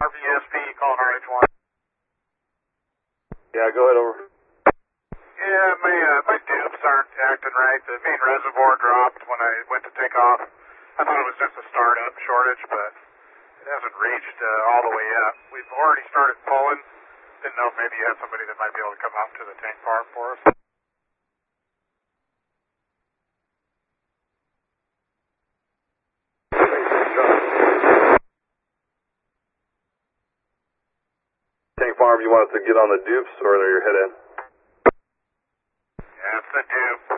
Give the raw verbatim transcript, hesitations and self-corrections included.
R V S P calling R H one. Yeah, go ahead, over. Yeah, my uh, my dupes aren't acting right. The main reservoir dropped when I went to take off. I thought it was just a startup shortage, but it hasn't reached uh, all the way up. We've already started pulling. Didn't know if maybe you had somebody that might be able to come out to the tank farm for us. Tank farm, you want us to get on the dupes or are you heading? Yeah, it's the dupe.